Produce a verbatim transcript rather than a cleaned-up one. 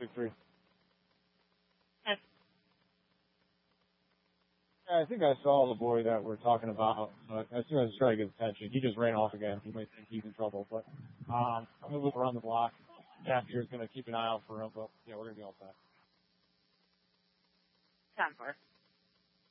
Big three. Yes. Yeah, I think I saw the boy that we're talking about, but as soon as I try to get attention, he just ran off again. He might think he's in trouble, but um, I'm going to look around the block. Staff here is going to keep an eye out for him, but yeah, we're going to be all set. ten four.